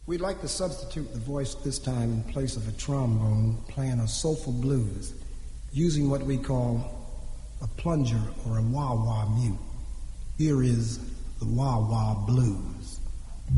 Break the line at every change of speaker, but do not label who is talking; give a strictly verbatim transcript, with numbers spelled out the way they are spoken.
We'd like to substitute the voice this time in place of a trombone, playing a soulful blues, using what we call a plunger or a wah-wah mute. Here is the wah-wah blues.